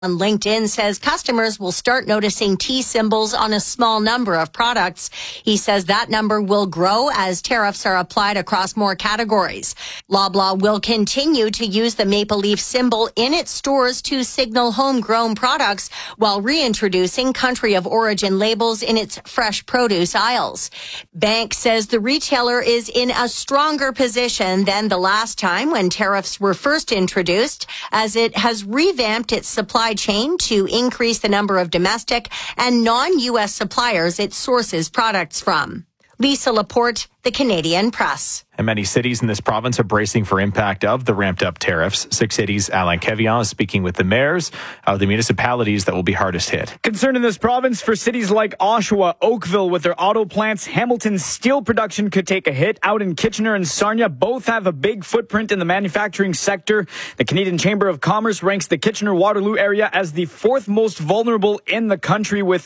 On LinkedIn says customers will start noticing T symbols on a small number of products. He says that number will grow as tariffs are applied across more categories. Loblaw will continue to use the maple leaf symbol in its stores to signal homegrown products while reintroducing country of origin labels in its fresh produce aisles. Bank says the retailer is in a stronger position than the last time when tariffs were first introduced, as it has revamped its supply chain to increase the number of domestic and non-U.S. suppliers it sources products from. Lisa Laporte, The Canadian Press. And many cities in this province are bracing for impact of the ramped-up tariffs. Six Cities' Alain Quévillon is speaking with the mayors of the municipalities that will be hardest hit. Concern in this province for cities like Oshawa, Oakville with their auto plants. Hamilton's steel production could take a hit. Out in Kitchener and Sarnia, both have a big footprint in the manufacturing sector. The Canadian Chamber of Commerce ranks the Kitchener-Waterloo area as the fourth most vulnerable in the country, with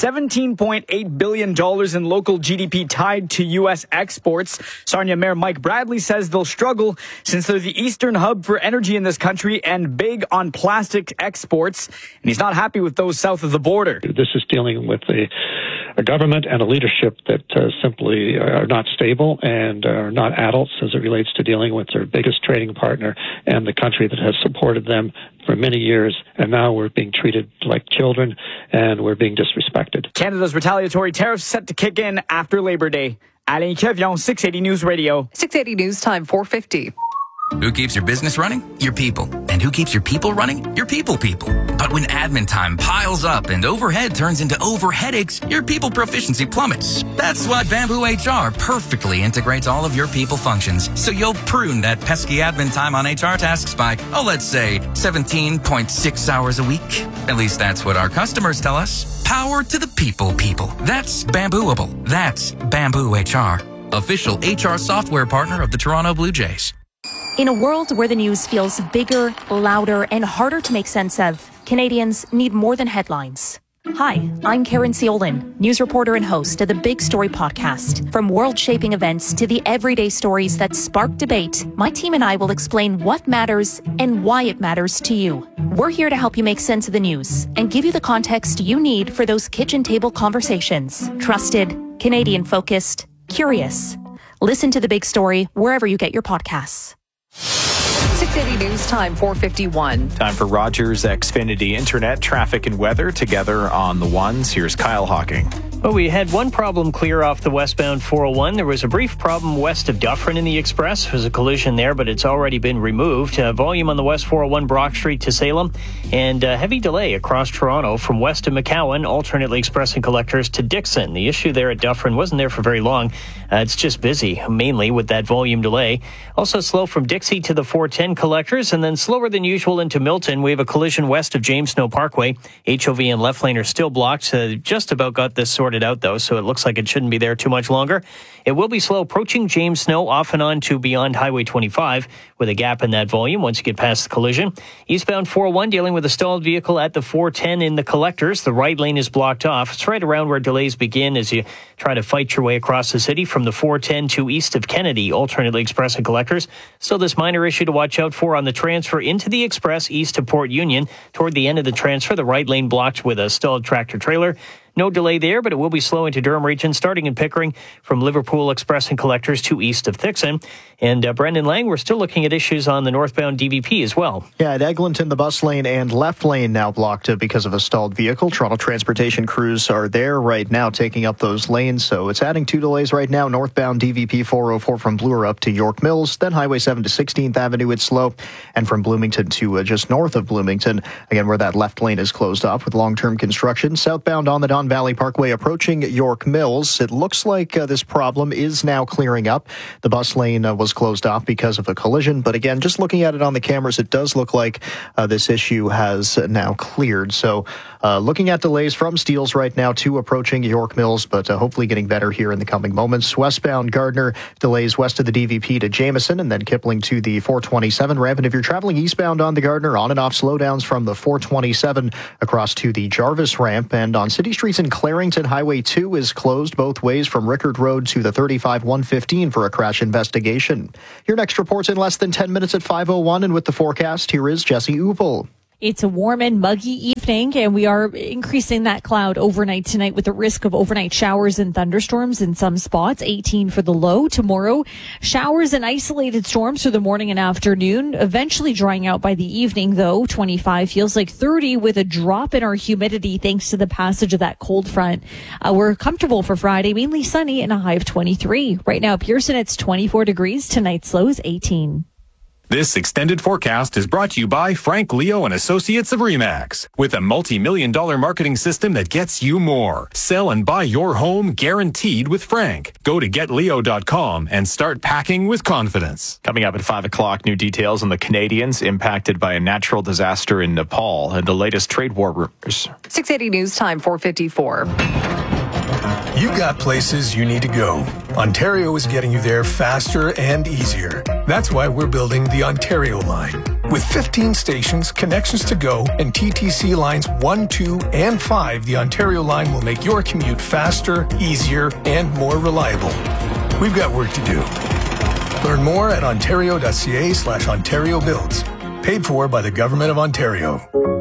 $17.8 billion in local GDP tied to U.S. exports. Sarnia Mayor Mike Bradley says they'll struggle since they're the eastern hub for energy in this country and big on plastic exports. And he's not happy with those south of the border. This is dealing with a government and a leadership that simply are not stable and are not adults as it relates to dealing with their biggest trading partner and the country that has supported them for many years. And now we're being treated like children and we're being disrespected. Canada's retaliatory tariffs set to kick in after Labor Day. Alain Quévillon, 680 News Radio. 680 News Time, 4:50. Who keeps your business running? Your people. And who keeps your people running? Your people. But when admin time piles up and overhead turns into overheadaches, your people proficiency plummets. That's why Bamboo HR perfectly integrates all of your people functions, so you'll prune that pesky admin time on HR tasks by, let's say, 17.6 hours a week. At least that's what our customers tell us. Power to the people. That's Bambooable. That's Bamboo HR, official HR software partner of the Toronto Blue Jays. In a world where the news feels bigger, louder, and harder to make sense of, Canadians need more than headlines. Hi, I'm Karen Ciolin, news reporter and host of the Big Story podcast. From world-shaping events to the everyday stories that spark debate, my team and I will explain what matters and why it matters to you. We're here to help you make sense of the news and give you the context you need for those kitchen table conversations. Trusted, Canadian-focused, curious. Listen to The Big Story wherever you get your podcasts. 680 News Time, 4:51. Time for Rogers Xfinity Internet, traffic and weather together on the ones. Here's Kyle Hawking. Well, we had one problem clear off the westbound 401. There was a brief problem west of Dufferin in the Express. There was a collision there, but it's already been removed. Volume on the west 401 Brock Street to Salem, and heavy delay across Toronto from west of McCowan, alternately expressing collectors to Dixon. The issue there at Dufferin wasn't there for very long. It's just busy, mainly with that volume delay. Also slow from Dixie to the 410 collectors, and then slower than usual into Milton. We have a collision west of James Snow Parkway. HOV and left lane are still blocked. Just about got this sorted out, though, so it looks like it shouldn't be there too much longer. It will be slow approaching James Snow off and on to beyond Highway 25 with a gap in that volume once you get past the collision. Eastbound 401 dealing with a stalled vehicle at the 410 in the collectors. The right lane is blocked off. It's right around where delays begin as you try to fight your way across the city from the 410 to east of Kennedy, alternately express and collectors. So this minor issue to watch out for on the transfer into the express east of Port Union. Toward the end of the transfer, the right lane blocked with a stalled tractor trailer. No delay there, but it will be slow into Durham region, starting in Pickering from Liverpool Express and Collectors to east of Thixon. And Brendan Lang, we're still looking at issues on the northbound DVP as well. Yeah, at Eglinton, the bus lane and left lane now blocked because of a stalled vehicle. Toronto transportation crews are there right now taking up those lanes, so it's adding 2 delays right now. Northbound DVP 404 from Bloor up to York Mills, then Highway 7 to 16th Avenue, it's slow, and from Bloomington to just north of Bloomington, again, where that left lane is closed off with long-term construction. Southbound on the Don Valley Parkway approaching York Mills. It looks like this problem is now clearing up. The bus lane was closed off because of a collision, but again, just looking at it on the cameras, it does look like this issue has now cleared. So looking at delays from Steeles right now to approaching York Mills, but hopefully getting better here in the coming moments. Westbound Gardner, delays west of the DVP to Jameson, and then Kipling to the 427 ramp. And if you're traveling eastbound on the Gardner, on and off slowdowns from the 427 across to the Jarvis ramp. And on city streets in Clarington, Highway 2 is closed both ways from Rickard Road to the 35-115 for a crash investigation. Your next report's in less than 10 minutes at 5:01, and with the forecast, here is Jesse Upel. It's a warm and muggy evening, and we are increasing that cloud overnight tonight with the risk of overnight showers and thunderstorms in some spots. 18 for the low. Tomorrow, showers and isolated storms through the morning and afternoon, eventually drying out by the evening, though. 25 feels like 30 with a drop in our humidity thanks to the passage of that cold front. We're comfortable for Friday, mainly sunny and a high of 23. Right now, Pearson, it's 24 degrees. Tonight's low is 18. This extended forecast is brought to you by Frank Leo and Associates of RE/MAX. With a multi-million-dollar marketing system that gets you more. Sell and buy your home guaranteed with Frank. Go to getleo.com and start packing with confidence. Coming up at 5 o'clock, new details on the Canadians impacted by a natural disaster in Nepal and the latest trade war rumors. 680 News Time, 4:54. You've got places you need to go. Ontario is getting you there faster and easier. That's why we're building the Ontario line. With 15 stations, connections to go, and TTC lines 1, 2, and 5, the Ontario line will make your commute faster, easier, and more reliable. We've got work to do. Learn more at ontario.ca/Ontario Builds. Paid for by the Government of Ontario.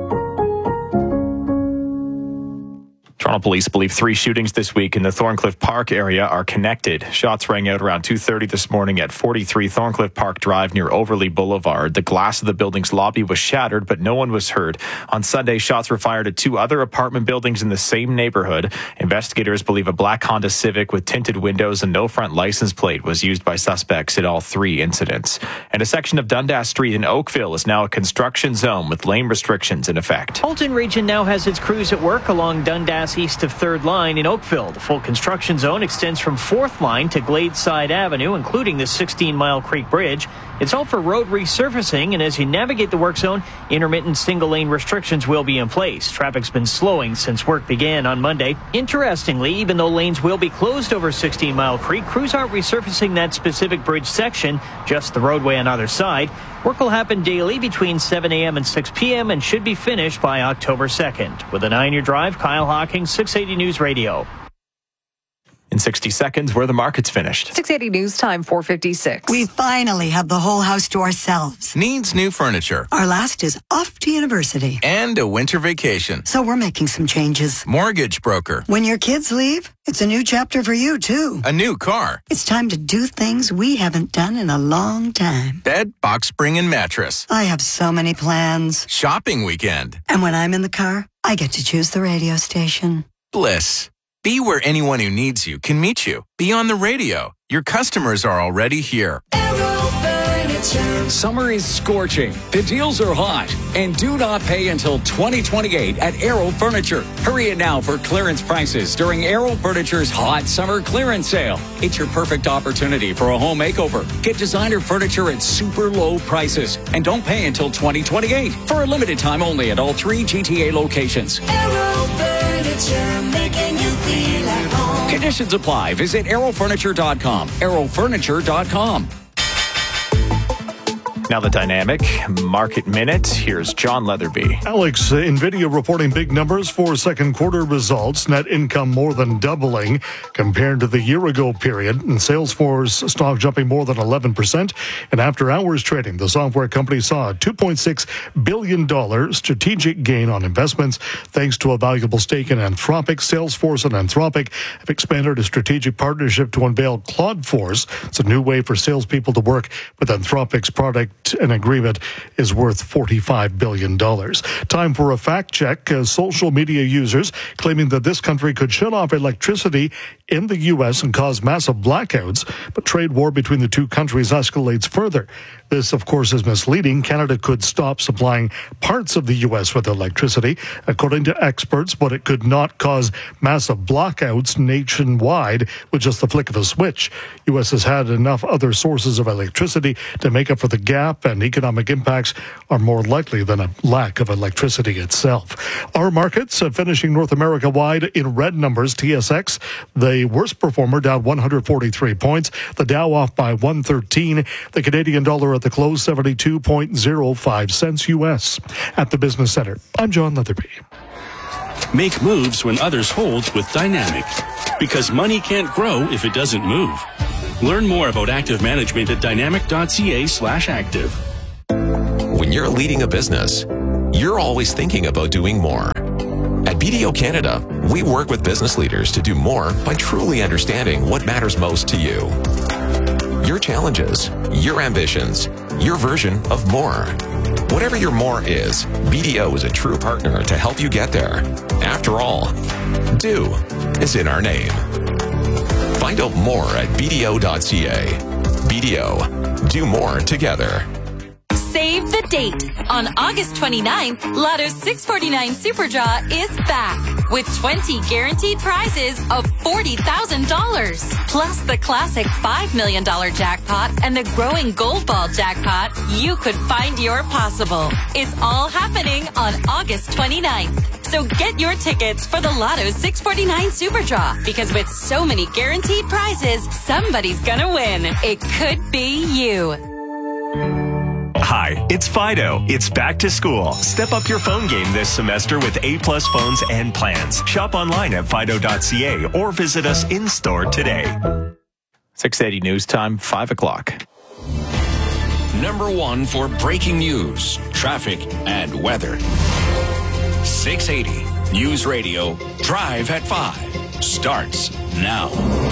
Toronto police believe 3 shootings this week in the Thorncliffe Park area are connected. Shots rang out around 2:30 this morning at 43 Thorncliffe Park Drive near Overley Boulevard. The glass of the building's lobby was shattered, but no one was hurt. On Sunday, shots were fired at 2 other apartment buildings in the same neighborhood. Investigators believe a black Honda Civic with tinted windows and no front license plate was used by suspects in all 3 incidents. And a section of Dundas Street in Oakville is now a construction zone with lane restrictions in effect. Halton Region now has its crews at work along Dundas east of 3rd Line in Oakville. The full construction zone extends from 4th Line to Gladeside Avenue, including the 16-mile Creek Bridge. It's all for road resurfacing, and as you navigate the work zone, intermittent single-lane restrictions will be in place. Traffic's been slowing since work began on Monday. Interestingly, even though lanes will be closed over 16-mile Creek, crews aren't resurfacing that specific bridge section, just the roadway on either side. Work will happen daily between 7 a.m. and 6 p.m. and should be finished by October 2nd. With a 9-year drive, Kyle Hawkins, 680 News Radio. In 60 seconds, where the market's finished. 680 News Time, 4:56. We finally have the whole house to ourselves. Needs new furniture. Our last is off to university. And a winter vacation. So we're making some changes. Mortgage broker. When your kids leave, it's a new chapter for you, too. A new car. It's time to do things we haven't done in a long time. Bed, box spring, and mattress. I have so many plans. Shopping weekend. And when I'm in the car, I get to choose the radio station. Bliss. Be where anyone who needs you can meet you. Be on the radio. Your customers are already here. Summer is scorching. The deals are hot. And do not pay until 2028 at Aero Furniture. Hurry in now for clearance prices during Aero Furniture's hot summer clearance sale. It's your perfect opportunity for a home makeover. Get designer furniture at super low prices. And don't pay until 2028 for a limited time only at all 3 GTA locations. Aero Furniture, making you feel at home. Conditions apply. Visit aerofurniture.com. aerofurniture.com. Now the dynamic market minute. Here's John Leatherby. Alex, NVIDIA reporting big numbers for second quarter results. Net income more than doubling compared to the year-ago period. And Salesforce stock jumping more than 11%. And after hours trading, the software company saw a $2.6 billion strategic gain on investments thanks to a valuable stake in Anthropic. Salesforce and Anthropic have expanded a strategic partnership to unveil Claude Force. It's a new way for salespeople to work with Anthropic's product. An agreement is worth $45 billion. Time for a fact check. Social media users claiming that this country could shut off electricity in the U.S. and cause massive blackouts, but trade war between the two countries escalates further. This, of course, is misleading. Canada could stop supplying parts of the U.S. with electricity, according to experts, but it could not cause massive blackouts nationwide with just the flick of a switch. U.S. has had enough other sources of electricity to make up for the gap, and economic impacts are more likely than a lack of electricity itself. Our markets finishing North America wide in red numbers. TSX, the worst performer, down 143 points. The Dow off by 113. The Canadian dollar at the close, 72.05 cents U.S. At the Business Center, I'm John Leatherby. Make moves when others hold with Dynamic. Because money can't grow if it doesn't move. Learn more about active management at dynamic.ca/active. When you're leading a business, you're always thinking about doing more. At BDO Canada, we work with business leaders to do more by truly understanding what matters most to you. Your challenges, your ambitions, your version of more. Whatever your more is, BDO is a true partner to help you get there. After all, do is in our name. Find out more at BDO.ca. BDO, do more together. Save the date. On August 29th, Lotto's 649 Super Draw is back with 20 guaranteed prizes of $40,000. Plus the classic $5 million jackpot and the growing Gold Ball jackpot. You could find your possible. It's all happening on August 29th. So get your tickets for the Lotto's 649 Super Draw, because with so many guaranteed prizes, somebody's gonna win. It could be you. Hi, it's Fido. It's back to school. Step up your phone game this semester with A-plus phones and plans. Shop online at fido.ca or visit us in-store today. 680 news time, 5 o'clock. Number 1 for breaking news, traffic, and weather. 680 News Radio, Drive at 5, starts now.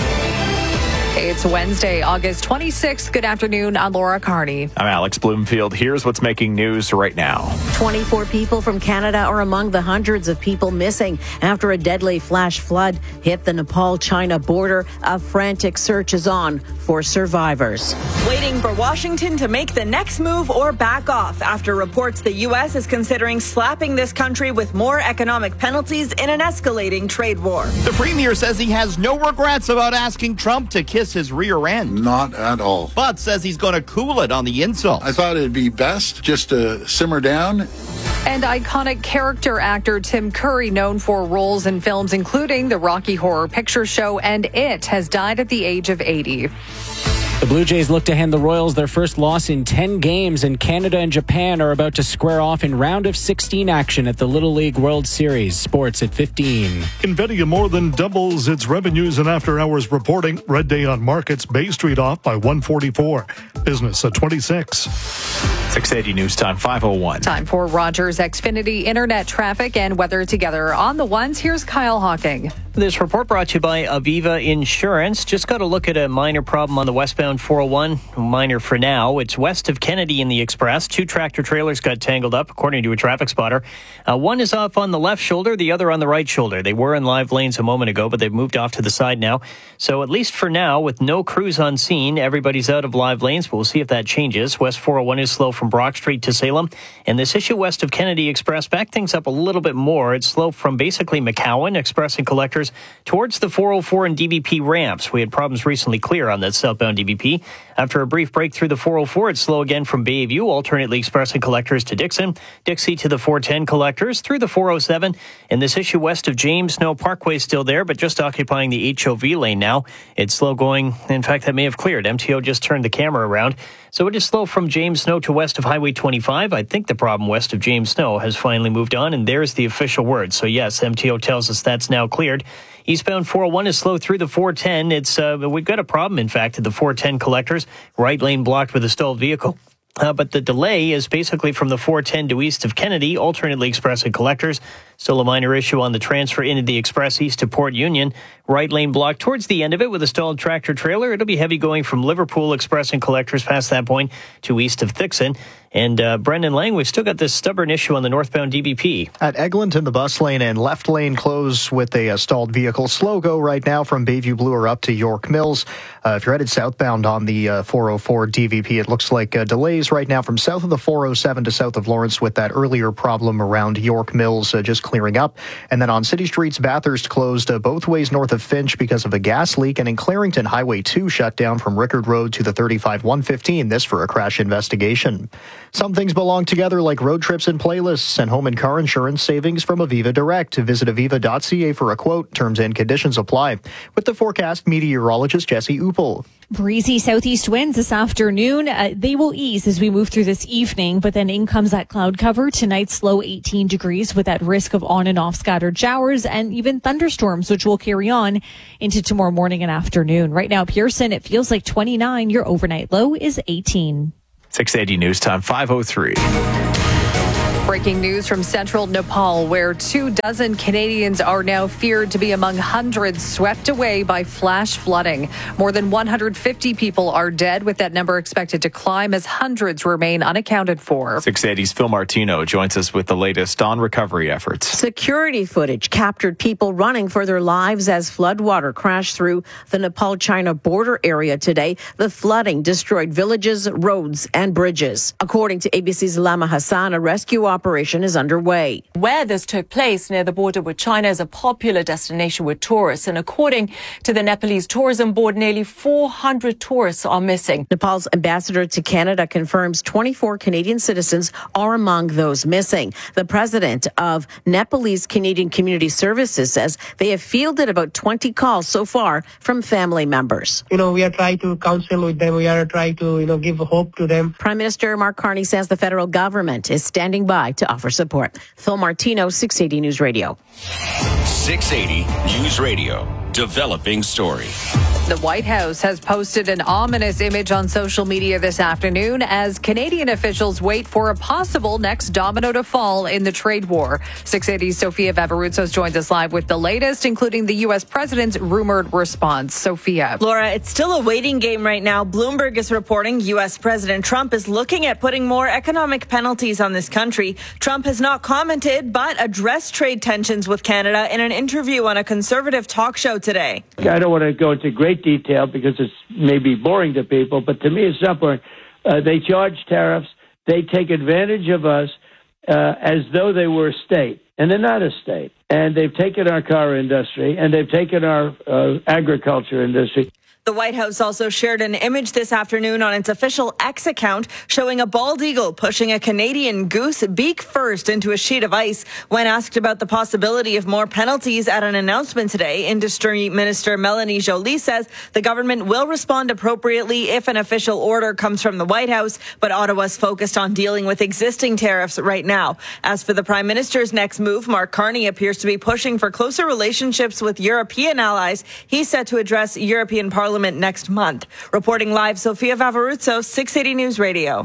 It's Wednesday, August 26th. Good afternoon. I'm Laura Carney. I'm Alex Bloomfield. Here's what's making news right now. 24 people from Canada are among the hundreds of people missing after a deadly flash flood hit the Nepal-China border. A frantic search is on for survivors. Waiting for Washington to make the next move or back off after reports the U.S. is considering slapping this country with more economic penalties in an escalating trade war. The premier says he has no regrets about asking Trump to kiss his rear end. Not at all. But says he's going to cool it on the insult. I thought it'd be best just to simmer down. And iconic character actor Tim Curry, known for roles in films including the Rocky Horror Picture Show and It, has died at the age of 80. The Blue Jays look to hand the Royals their first loss in 10 games, and Canada and Japan are about to square off in round of 16 action at the Little League World Series. Sports at 15. NVIDIA more than doubles its revenues in after-hours reporting. Red day on markets. Bay Street off by 144. Business at 26. 680 news time, 5:01. Time for Rogers Xfinity internet traffic and weather together. On the ones, here's Kyle Hawking. This report brought to you by Aviva Insurance. Just got to look at a minor problem on the westbound 401. Minor for now. It's west of Kennedy in the Express. 2 tractor trailers got tangled up, according to a traffic spotter. One is off on the left shoulder, the other on the right shoulder. They were in live lanes a moment ago, but they've moved off to the side now. So at least for now, with no crews on scene, everybody's out of live lanes, but we'll see if that changes. West 401 is slow from Brock Street to Salem. And this issue west of Kennedy Express backed things up a little bit more. It's slow from basically McCowan, Express and Collectors, towards the 404 and DVP ramps. We had problems recently clear on that southbound DVP. After a brief break through the 404, it's slow again from Bayview, alternately Express and Collectors to Dixon, Dixie to the 410 Collectors, through the 407. And this issue west of James Snow Parkway is still there, but just occupying the HOV lane now. It's slow going. In fact, that may have cleared. MTO just turned the camera around. So it is slow from James Snow to west of Highway 25. I think the problem west of James Snow has finally moved on, and there's the official word. So yes, MTO tells us that's now cleared. Eastbound 401 is slow through the 410. We've got a problem, in fact, at the 410 Collectors. Right lane blocked with a stalled vehicle. But the delay is basically from the 410 to east of Kennedy, alternately Express and Collectors. Still a minor issue on the transfer into the Express east to Port Union. Right lane blocked towards the end of it with a stalled tractor trailer. It'll be heavy going from Liverpool Express and Collectors past that point to east of Thixon. And Brendan Lang, we've still got this stubborn issue on the northbound DVP. At Eglinton, the bus lane and left lane close with a stalled vehicle. Slow go right now from Bayview Bloor up to York Mills. If you're headed southbound on the 404 DVP, it looks like delays right now from south of the 407 to south of Lawrence with that earlier problem around York Mills just clearing up. And then on City Streets, Bathurst closed both ways north of Finch because of a gas leak. And in Clarington, Highway 2 shut down from Rickard Road to the 35-115. This for a crash investigation. Some things belong together like road trips and playlists and home and car insurance savings from Aviva Direct. Visit aviva.ca for a quote. Terms and conditions apply. With the forecast, meteorologist Jesse Uppel. Breezy southeast winds this afternoon. They will ease as we move through this evening, but then in comes that cloud cover. Tonight's low 18 degrees with that risk of on and off scattered showers and even thunderstorms, which will carry on into tomorrow morning and afternoon. Right now, Pearson, it feels like 29. Your overnight low is 18. 680 news time, 5:03. Breaking news from central Nepal, where 24 Canadians are now feared to be among hundreds swept away by flash flooding. More than 150 people are dead, with that number expected to climb as hundreds remain unaccounted for. 680's Phil Martino joins us with the latest on recovery efforts. Security footage captured people running for their lives as floodwater crashed through the Nepal-China border area today. The flooding destroyed villages, roads, and bridges. According to ABC's Lama Hassan, a rescue operation is underway. Where this took place near the border with China is a popular destination with tourists, and according to the Nepalese Tourism Board, nearly 400 tourists are missing. Nepal's ambassador to Canada confirms 24 Canadian citizens are among those missing. The president of Nepalese Canadian Community Services says they have fielded about 20 calls so far from family members. We are trying to counsel with them. We are trying to, give hope to them. Prime Minister Mark Carney says the federal government is standing by to offer support. Phil Martino, 680 News Radio. 680 News Radio. Developing story. The White House has posted an ominous image on social media this afternoon as Canadian officials wait for a possible next domino to fall in the trade war. 680's Sophia Vavarutsos joins us live with the latest, including the U.S. president's rumored response. Sophia. Laura, it's still a waiting game right now. Bloomberg is reporting U.S. President Trump is looking at putting more economic penalties on this country. Trump has not commented, but addressed trade tensions with Canada in an interview on a conservative talk show today. I don't want to go into great detail because it's maybe boring to people, but to me it's not boring. They charge tariffs. They take advantage of us as though they were a state, and they're not a state. And they've taken our car industry, and they've taken our agriculture industry. The White House also shared an image this afternoon on its official X account showing a bald eagle pushing a Canadian goose beak first into a sheet of ice. When asked about the possibility of more penalties at an announcement today, Industry Minister Melanie Joly says the government will respond appropriately if an official order comes from the White House, but Ottawa's focused on dealing with existing tariffs right now. As for the Prime Minister's next move, Mark Carney appears to be pushing for closer relationships with European allies. He's set to address European Parliament next month. Reporting live, Sophia Vavarutsos, 680 News Radio.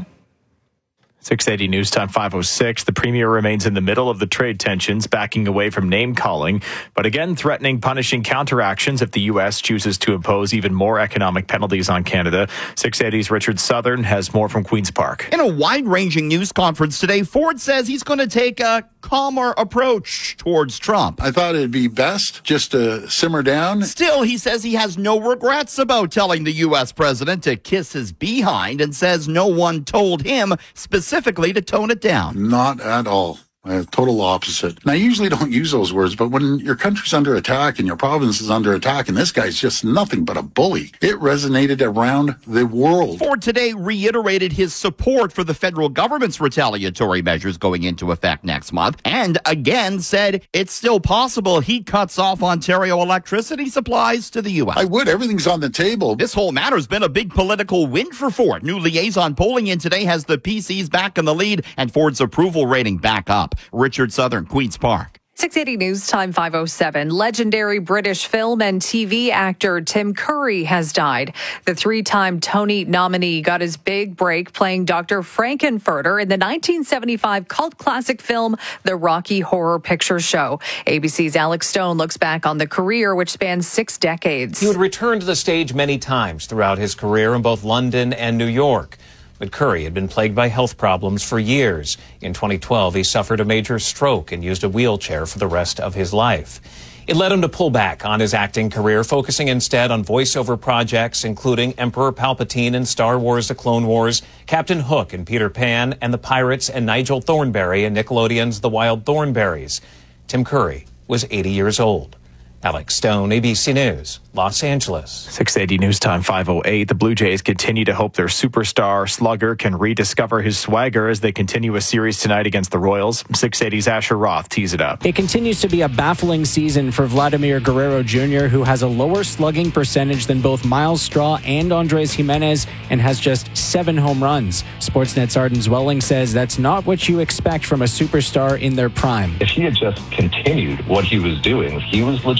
680 News Time 5:06. The premier remains in the middle of the trade tensions, backing away from name-calling, but again threatening punishing counteractions if the U.S. chooses to impose even more economic penalties on Canada. 680's Richard Southern has more from Queen's Park. In a wide-ranging news conference today, Ford says he's going to take a calmer approach towards Trump. I thought it'd be best just to simmer down. Still, he says he has no regrets about telling the U.S. president to kiss his behind and says no one told him specifically to tone it down. Not at all. Total opposite. And I usually don't use those words, but when your country's under attack and your province is under attack and this guy's just nothing but a bully, it resonated around the world. Ford today reiterated his support for the federal government's retaliatory measures going into effect next month, and again said it's still possible he cuts off Ontario electricity supplies to the U.S. I would. Everything's on the table. This whole matter's been a big political win for Ford. New liaison polling in today has the PCs back in the lead and Ford's approval rating back up. Richard Southern, Queen's Park. 680 News Time 5:07. Legendary British film and TV actor Tim Curry has died. The three-time Tony nominee got his big break playing Dr. Frankenfurter in the 1975 cult classic film The Rocky Horror Picture Show. ABC's Alex Stone looks back on the career, which spans 6 decades. He would return to the stage many times throughout his career in both London and New York. But Curry had been plagued by health problems for years. In 2012, he suffered a major stroke and used a wheelchair for the rest of his life. It led him to pull back on his acting career, focusing instead on voiceover projects, including Emperor Palpatine in Star Wars: The Clone Wars, Captain Hook in Peter Pan, and the Pirates and Nigel Thornberry in Nickelodeon's The Wild Thornberrys. Tim Curry was 80 years old. Alex Stone, ABC News, Los Angeles. 680 News Time 5:08. The Blue Jays continue to hope their superstar slugger can rediscover his swagger as they continue a series tonight against the Royals. 680's Asher Roth tees it up. It continues to be a baffling season for Vladimir Guerrero Jr., who has a lower slugging percentage than both Miles Straw and Andres Jimenez and has just 7 home runs. Sportsnet's Arden Zwelling says that's not what you expect from a superstar in their prime. If he had just continued what he was doing, he was legit.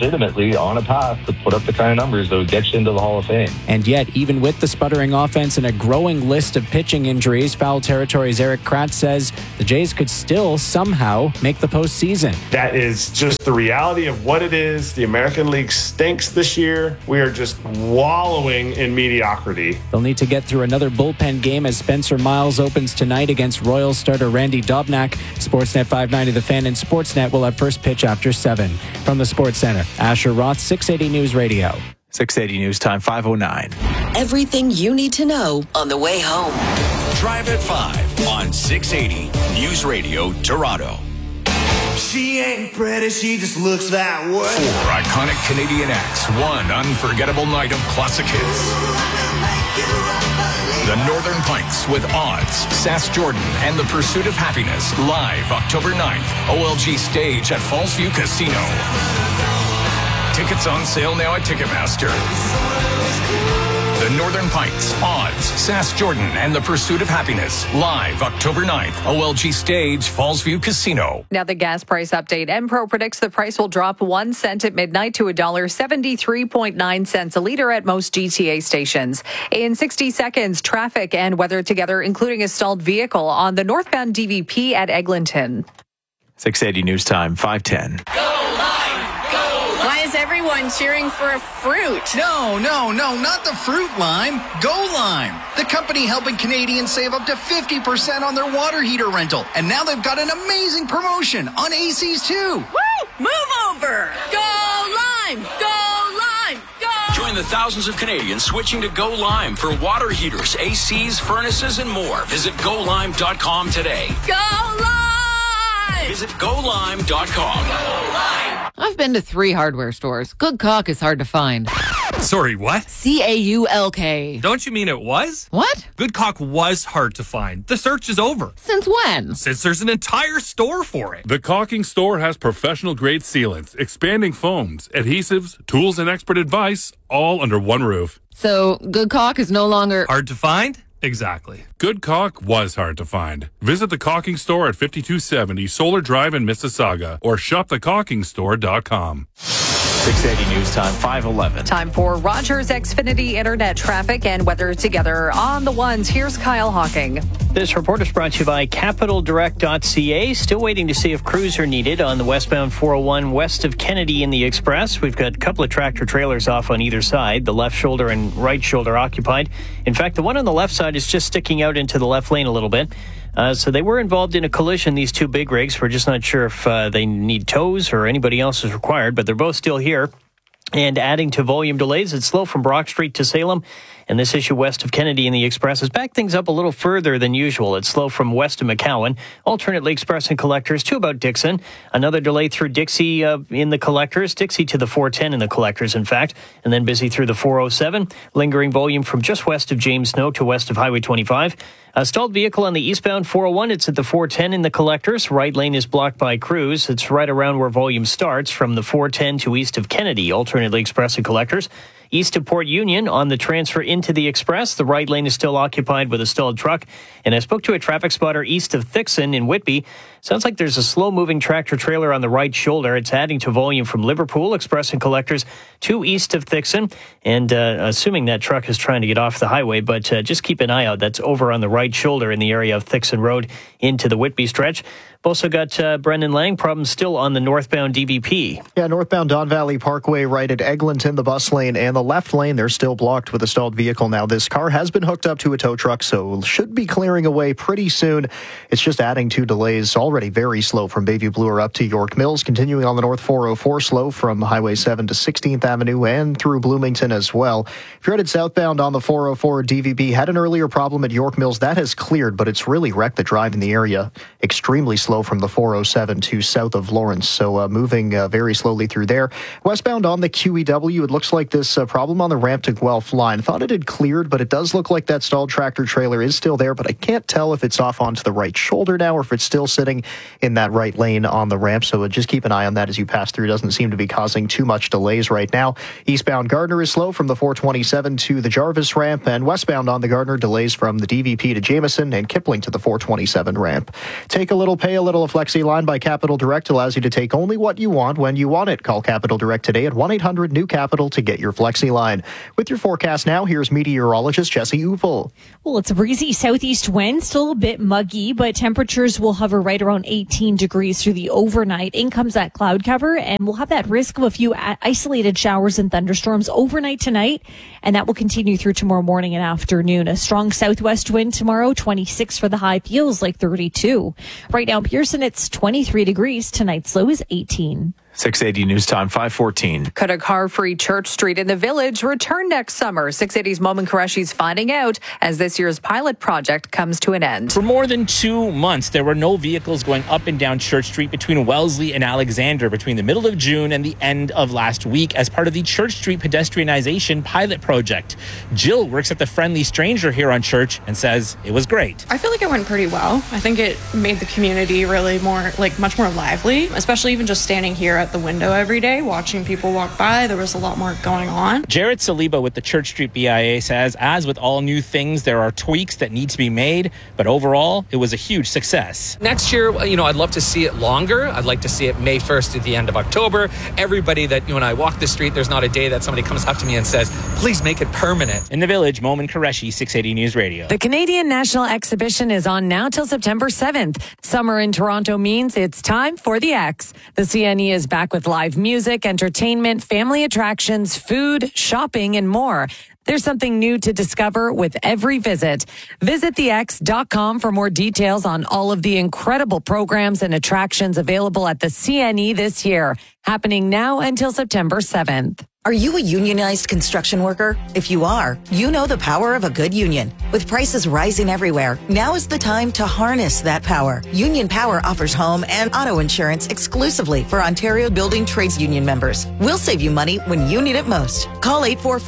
legitimately on a path to put up the kind of numbers that would get you into the Hall of Fame. And yet, even with the sputtering offense and a growing list of pitching injuries, Foul Territory's Eric Kratz says the Jays could still somehow make the postseason. That is just the reality of what it is. The American League stinks this year. We are just wallowing in mediocrity. They'll need to get through another bullpen game as Spencer Miles opens tonight against Royals starter Randy Dobnak. Sportsnet 590 The Fan and Sportsnet will have first pitch after 7. From the Sports Center, Asher Roth, 680 News Radio. 680 News Time, 5:09. Everything you need to know on the way home. Drive at 5 on 680 News Radio Toronto. She ain't pretty, she just looks that way. 4 iconic Canadian acts, 1 unforgettable night of classic hits. The Northern Pints with Odds, Sass Jordan, and The Pursuit of Happiness, live October 9th, OLG Stage at Fallsview Casino. Tickets on sale now at Ticketmaster. The Northern Pints, Odds, Sass Jordan, and The Pursuit of Happiness, live October 9th, OLG Stage, Fallsview Casino. Now the gas price update. Enpro predicts the price will drop 1 cent at midnight to $1.73.9 a liter at most GTA stations. In 60 seconds, traffic and weather together, including a stalled vehicle on the northbound DVP at Eglinton. 680 News Time, 5:10. Why is everyone cheering for a fruit? No, not the fruit lime. Go Lime, the company helping Canadians save up to 50% on their water heater rental. And now they've got an amazing promotion on ACs too. Woo! Move over! Go Lime! Go Lime! Go! Join the thousands of Canadians switching to Go Lime for water heaters, ACs, furnaces, and more. Visit GoLime.com today. Go Lime! Visit GoLime.com. Go Lime! I've been to 3 hardware stores. Good caulk is hard to find. Sorry, what? CAULK. Don't you mean it was? What? Good caulk was hard to find. The search is over. Since when? Since there's an entire store for it. The Caulking Store has professional-grade sealants, expanding foams, adhesives, tools, and expert advice, all under one roof. So, good caulk is no longer... hard to find? Exactly. Good caulk was hard to find. Visit the Caulking Store at 5270 Solar Drive in Mississauga or shopthecaulkingstore.com. 680 News Time, 5:11. Time for Rogers Xfinity Internet traffic and weather together on the ones. Here's Kyle Hawking. This report is brought to you by CapitalDirect.ca. Still waiting to see if crews are needed on the westbound 401 west of Kennedy in the Express. We've got a couple of tractor trailers off on either side, the left shoulder and right shoulder occupied. In fact, the one on the left side is just sticking out into the left lane a little bit. So they were involved in a collision, these two big rigs. We're just not sure if they need tows or anybody else is required, but they're both still here. And adding to volume delays, it's slow from Brock Street to Salem. And this issue west of Kennedy in the Express has backed things up a little further than usual. It's slow from west of McCowan, alternately Express and Collectors to about Dixon. Another delay through Dixie in the Collectors, Dixie to the 410 in the Collectors, in fact. And then busy through the 407. Lingering volume from just west of James Snow to west of Highway 25. A stalled vehicle on the eastbound 401. It's at the 410 in the Collectors. Right lane is blocked by crews. It's right around where volume starts from the 410 to east of Kennedy, alternately Express and Collectors. East of Port Union on the transfer into the Express. The right lane is still occupied with a stalled truck. And I spoke to a traffic spotter east of Thixon in Whitby. Sounds like there's a slow-moving tractor trailer on the right shoulder. It's adding to volume from Liverpool, Express and Collectors to east of Thixon. And assuming that truck is trying to get off the highway, but just keep an eye out. That's over on the right shoulder in the area of Thixon Road into the Whitby stretch. We've also got Brendan Lang, problems still on the northbound DVP. Yeah, northbound Don Valley Parkway right at Eglinton, the bus lane and the left lane, they're still blocked with a stalled vehicle. Now, this car has been hooked up to a tow truck, so should be clearing away pretty soon. It's just adding to delays. Already very slow from Bayview Bloor up to York Mills. Continuing on the North 404, slow from Highway 7 to 16th Avenue and through Bloomington as well. If you're headed southbound on the 404 DVP, had an earlier problem at York Mills. That has cleared, but it's really wrecked the drive in the area. Extremely slow from the 407 to south of Lawrence, so moving very slowly through there. Westbound on the QEW, it looks like this problem on the ramp to Guelph line. Thought it had cleared, but it does look like that stalled tractor trailer is still there, but I can't tell if it's off onto the right shoulder now or if it's still sitting in that right lane on the ramp, so just keep an eye on that as you pass through. Doesn't seem to be causing too much delays right now. Eastbound Gardner is slow from the 427 to the Jarvis ramp, and westbound on the Gardner, delays from the DVP to Jameson and Kipling to the 427 ramp. Take a little pay A little Flexi Line by Capital Direct allows you to take only what you want when you want it. Call Capital Direct today at 1-800-NEW-CAPITAL to get your Flexi Line. With your forecast now, here's meteorologist Jesse Upel. Well, it's a breezy southeast wind, still a bit muggy, but temperatures will hover right around 18 degrees through the overnight. In comes that cloud cover, and we'll have that risk of a few isolated showers and thunderstorms overnight tonight, and that will continue through tomorrow morning and afternoon. A strong southwest wind tomorrow, 26 for the high, feels like 32. Right now, Pearson, it's 23 degrees. Tonight's low is 18. 680 News Time, 5:14. Could a car-free Church Street in the Village return next summer? 680's Momin Qureshi's finding out as this year's pilot project comes to an end. For more than 2 months, there were no vehicles going up and down Church Street between Wellesley and Alexander between the middle of June and the end of last week as part of the Church Street pedestrianization pilot project. Jill works at the Friendly Stranger here on Church and says it was great. I feel like it went pretty well. I think it made the community really much more lively, especially even just standing here at the window every day, watching people walk by. There was a lot more going on. Jared Saliba with the Church Street BIA says, as with all new things, there are tweaks that need to be made, but overall, it was a huge success. Next year, I'd love to see it longer. I'd like to see it May 1st to the end of October. Everybody that, when I walk the street, there's not a day that somebody comes up to me and says, please make it permanent. In the Village, Momin Qureshi, 680 News Radio. The Canadian National Exhibition is on now till September 7th. Summer in Toronto means it's time for the X. The CNE is back with live music, entertainment, family attractions, food, shopping, and more. There's something new to discover with every visit. Visit thex.com for more details on all of the incredible programs and attractions available at the CNE this year, happening now until September 7th. Are you a unionized construction worker? If you are, you know the power of a good union. With prices rising everywhere, now is the time to harness that power. Union Power offers home and auto insurance exclusively for Ontario Building Trades Union members. We'll save you money when you need it most. Call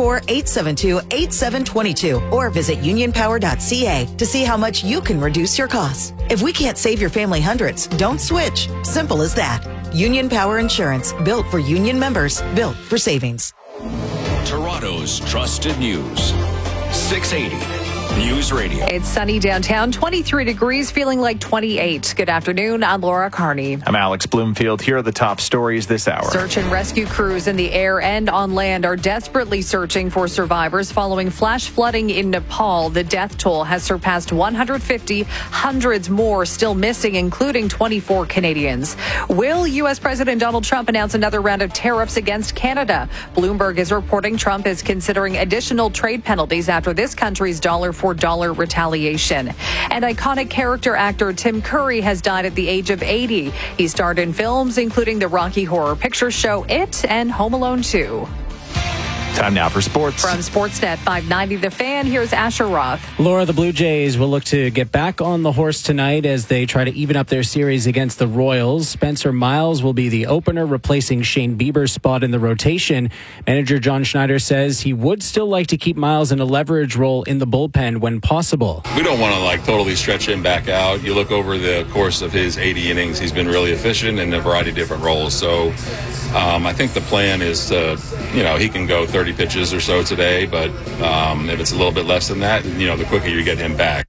844-872-8722 or visit unionpower.ca to see how much you can reduce your costs. If we can't save your family hundreds, don't switch. Simple as that. Union Power Insurance, built for union members, built for savings. Toronto's trusted news. 680 News Radio. It's sunny downtown, 23 degrees, feeling like 28. Good afternoon. I'm Laura Carney. I'm Alex Bloomfield. Here are the top stories this hour. Search and rescue crews in the air and on land are desperately searching for survivors following flash flooding in Nepal. The death toll has surpassed 150, hundreds more still missing, including 24 Canadians. Will U.S. President Donald Trump announce another round of tariffs against Canada? Bloomberg is reporting Trump is considering additional trade penalties after this country's dollar-for-dollar retaliation. And iconic character actor Tim Curry has died at the age of 80. He starred in films including the Rocky Horror Picture Show, It, and Home Alone 2. Time now for sports. From Sportsnet 590 The Fan, here's Asher Roth. Laura, the Blue Jays will look to get back on the horse tonight as they try to even up their series against the Royals. Spencer Miles will be the opener, replacing Shane Bieber's spot in the rotation. Manager John Schneider says he would still like to keep Miles in a leverage role in the bullpen when possible. We don't want to totally stretch him back out. You look over the course of his 80 innings, he's been really efficient in a variety of different roles. So I think the plan is to, he can go 30 pitches or so today, but if it's a little bit less than that, the quicker you get him back.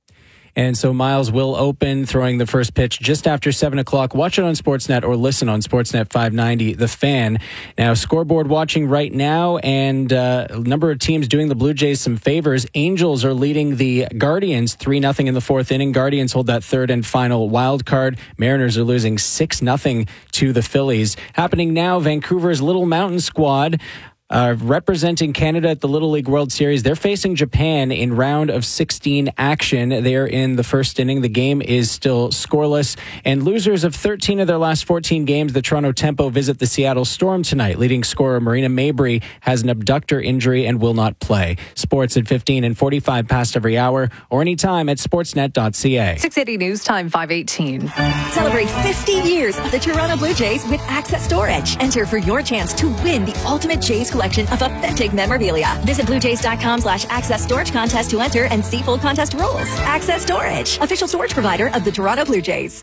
And so Miles will open, throwing the first pitch just after 7 o'clock. Watch it on Sportsnet or listen on Sportsnet 590, The Fan. Now, scoreboard watching right now, and a number of teams doing the Blue Jays some favors. Angels are leading the Guardians 3-0 in the fourth inning. Guardians hold that third and final wild card. Mariners are losing 6-0 to the Phillies. Happening now, Vancouver's Little Mountain squad representing Canada at the Little League World Series. They're facing Japan in round of 16 action. They're in the first inning. The game is still scoreless. And losers of 13 of their last 14 games, the Toronto Tempo visit the Seattle Storm tonight. Leading scorer Marina Mabry has an abductor injury and will not play. Sports at 15 and 45 past every hour or anytime at sportsnet.ca. 680 News Time 518. Celebrate 50 years of the Toronto Blue Jays with Access Storage. Enter for your chance to win the ultimate Jays collection of authentic memorabilia. Visit bluejays.com/access storage contest to enter and see full contest rules. Access Storage, official storage provider of the Toronto Blue Jays.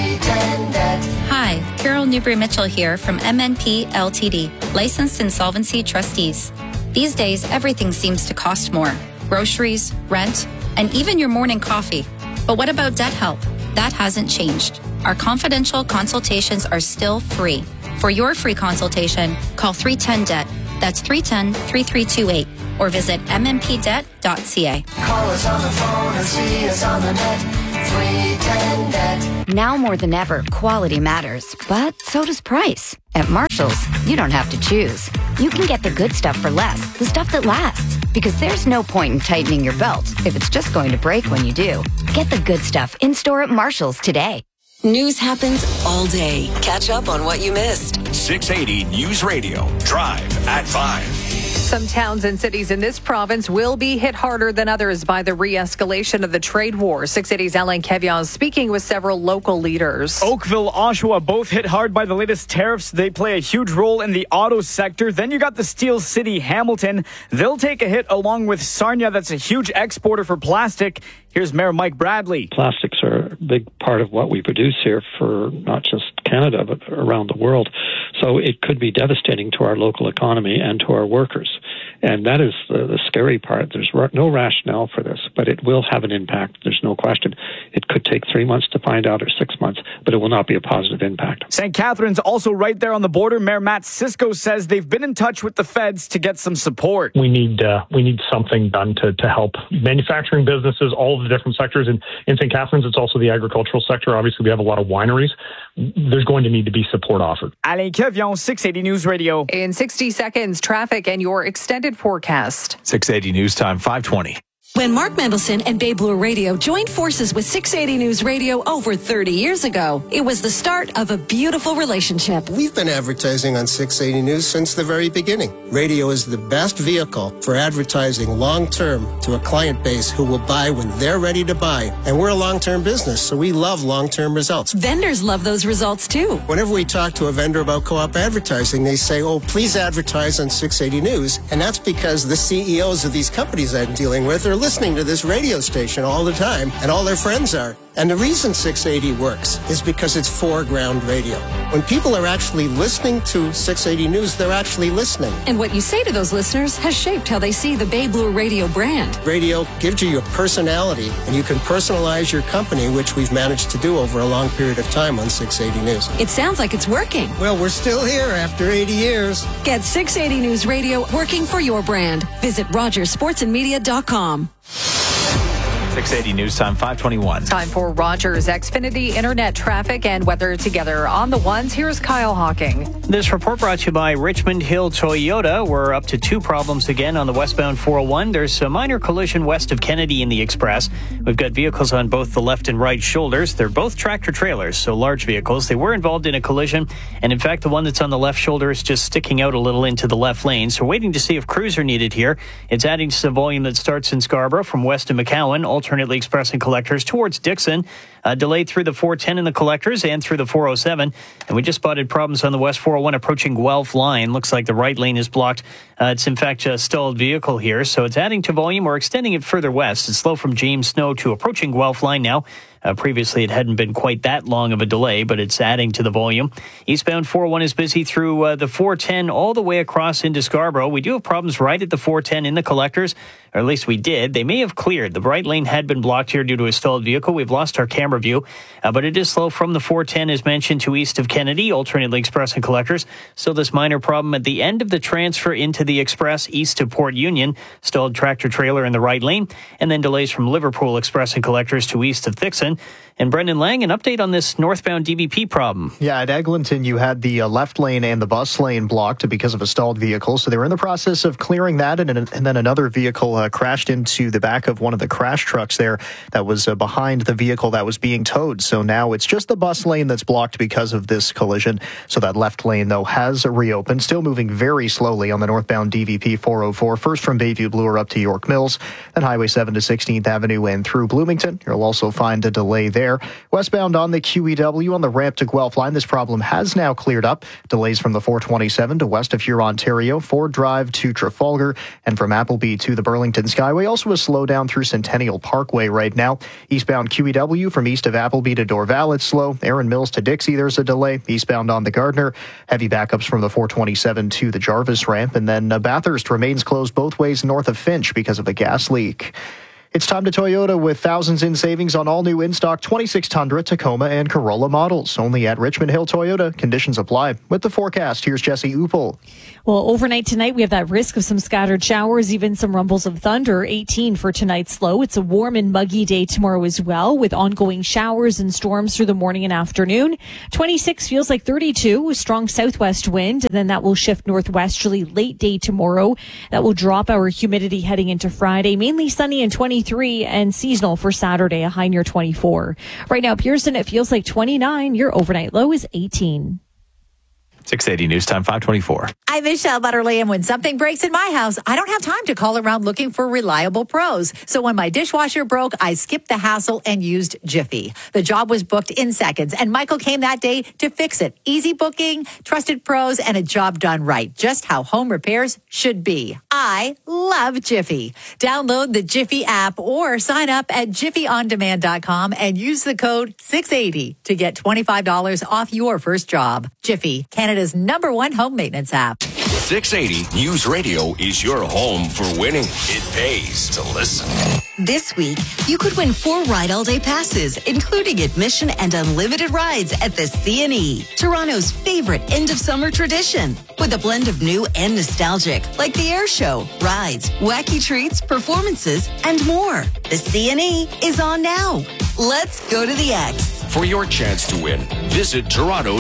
Hi, Carol Newbury-Mitchell here from MNP Ltd, licensed insolvency trustees. These days, everything seems to cost more. Groceries, rent, and even your morning coffee. But what about debt help? That hasn't changed. Our confidential consultations are still free. For your free consultation, call 310-DEBT. That's 310-3328. Or visit mmpdebt.ca. Call us on the phone or see us on the net. 310-DEBT. Now more than ever, quality matters, but so does price. At Marshall's, you don't have to choose. You can get the good stuff for less, the stuff that lasts. Because there's no point in tightening your belt if it's just going to break when you do. Get the good stuff in store at Marshall's today. News happens all day. Catch up on what you missed. 680 News Radio. Drive at 5. Some towns and cities in this province will be hit harder than others by the re-escalation of the trade war. 680's Alain Kevian speaking with several local leaders. Oakville, Oshawa, both hit hard by the latest tariffs. They play a huge role in the auto sector. Then you got the Steel City, Hamilton. They'll take a hit along with Sarnia. That's a huge exporter for plastic. Here's Mayor Mike Bradley. Plastics are a big part of what we produce here for not just Canada, but around the world. So it could be devastating to our local economy and to our workers. And that is the scary part. There's no rationale for this, but it will have an impact. There's no question. It could take 3 months to find out or 6 months, but it will not be a positive impact. St. Catharines also right there on the border. Mayor Matt Cisco says they've been in touch with the feds to get some support. We need something done to help manufacturing businesses, all of the different sectors. And in St. Catharines, it's also the agricultural sector. Obviously, we have a lot of wineries. There's going to need to be support offered. Alain Kevian, 680 News Radio. In 60 seconds, traffic and your extended forecast. 680 News Time, 5:20. When Mark Mendelson and Bay Blue Radio joined forces with 680 News Radio over 30 years ago, it was the start of a beautiful relationship. We've been advertising on 680 News since the very beginning. Radio is the best vehicle for advertising long-term to a client base who will buy when they're ready to buy. And we're a long-term business, so we love long-term results. Vendors love those results too. Whenever we talk to a vendor about co-op advertising, they say, oh, please advertise on 680 News. And that's because the CEOs of these companies I'm dealing with are listening to this radio station all the time, and all their friends are. And the reason 680 works is because it's foreground radio. When people are actually listening to 680 News, they're actually listening. And what you say to those listeners has shaped how they see the Bay Blue Radio brand. Radio gives you your personality, and you can personalize your company, which we've managed to do over a long period of time on 680 News. It sounds like it's working. Well, we're still here after 80 years. Get 680 News Radio working for your brand. Visit RogersSportsandMedia.com. 680 News Time, 5:21. Time for Rogers Xfinity Internet traffic and weather together on the ones. Here's Kyle Hawking. This report brought to you by Richmond Hill Toyota. We're up to 2 problems again on the westbound 401. There's a minor collision west of Kennedy in the Express. We've got vehicles on both the left and right shoulders. They're both tractor trailers, so large vehicles. They were involved in a collision, and in fact, the one that's on the left shoulder is just sticking out a little into the left lane. So we're waiting to see if crews are needed here. It's adding to the volume that starts in Scarborough from west of McCowan, alternately expressing collectors towards Dixon. Delayed through the 410 in the collectors and through the 407. And we just spotted problems on the West 401 approaching Guelph line. Looks like the right lane is blocked. It's in fact a stalled vehicle here. So it's adding to volume or extending it further west. It's slow from James Snow to approaching Guelph line now. Previously, it hadn't been quite that long of a delay, but it's adding to the volume. Eastbound 401 is busy through the 410 all the way across into Scarborough. We do have problems right at the 410 in the collectors, or at least we did. They may have cleared. The right lane had been blocked here due to a stalled vehicle. We've lost our camera view, but it is slow from the 410, as mentioned, to east of Kennedy, alternately expressing collectors. Still this minor problem at the end of the transfer into the Express east of Port Union. Stalled tractor trailer in the right lane, and then delays from Liverpool expressing collectors to east of Thixon. And Brendan Lang, an update on this northbound DVP problem. Yeah, at Eglinton, you had the left lane and the bus lane blocked because of a stalled vehicle. So they were in the process of clearing that, and then another vehicle crashed into the back of one of the crash trucks there that was behind the vehicle that was being towed. So now it's just the bus lane that's blocked because of this collision. So that left lane, though, has reopened. Still moving very slowly on the northbound DVP 404, first from Bayview Bloor up to York Mills, then Highway 7 to 16th Avenue and through Bloomington. You'll also find a delay there. Westbound on the QEW on the ramp to Guelph line, this problem has now cleared up. Delays from the 427 to west of Huron-Ontario, Ford Drive to Trafalgar, and from Appleby to the Burlington Skyway. Also a slowdown through Centennial Parkway right now. Eastbound QEW from east of Appleby to Dorval, it's slow. Erin Mills to Dixie, there's a delay. Eastbound on the Gardner, heavy backups from the 427 to the Jarvis ramp. And then Bathurst remains closed both ways north of Finch because of a gas leak. It's time to Toyota with thousands in savings on all new in-stock 26 Tundra, Tacoma, and Corolla models. Only at Richmond Hill Toyota. Conditions apply. With the forecast, here's Jesse Uppel. Well, overnight tonight, we have that risk of some scattered showers, even some rumbles of thunder. 18 for tonight's low. It's a warm and muggy day tomorrow as well, with ongoing showers and storms through the morning and afternoon. 26 feels like 32 with strong southwest wind, and then that will shift northwesterly late day tomorrow. That will drop our humidity heading into Friday. Mainly sunny and 23, and seasonal for Saturday, a high near 24. Right now, Pearson, it feels like 29. Your overnight low is 18. 680 News Time, 524. I'm Michelle Butterly, and when something breaks in my house, I don't have time to call around looking for reliable pros. So when my dishwasher broke, I skipped the hassle and used Jiffy. The job was booked in seconds, and Michael came that day to fix it. Easy booking, trusted pros, and a job done right. Just how home repairs should be. I love Jiffy. Download the Jiffy app or sign up at jiffyondemand.com and use the code 680 to get $25 off your first job. Jiffy, Canada's #1 home maintenance app. 680 News Radio is your home for winning. It pays to listen. This week, you could win 4 Ride All Day passes, including admission and unlimited rides at the CNE, Toronto's favorite end-of-summer tradition. With a blend of new and nostalgic, like the air show, rides, wacky treats, performances, and more. The CNE is on now. Let's go to the X. For your chance to win, visit